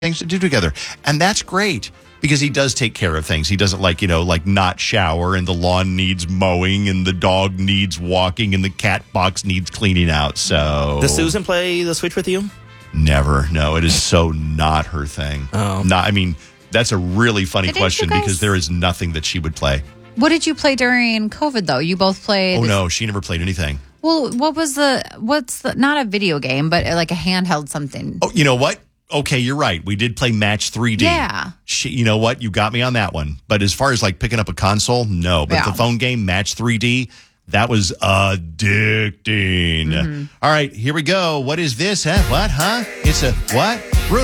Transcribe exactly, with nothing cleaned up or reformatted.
things to do together. And that's great because he does take care of things. He doesn't like, you know, like not shower and the lawn needs mowing and the dog needs walking and the cat box needs cleaning out. So Does Susan play the Switch with you? never. No, it is so not her thing. Oh. Not, I mean, that's a really funny Didn't question you guys- because there is nothing that she would play. What did you play during COVID, though? You both played. Oh, no, she never played anything. Well, what was the, what's the, not a video game, but like a handheld something. Oh, you know what? Okay, you're right. We did play Match three D. Yeah. She, you know what? You got me on that one. But as far as like picking up a console, no. But Yeah. the phone game, Match three D, that was addicting. Mm-hmm. All right, here we go. What is this? Huh? What? Huh? It's a what?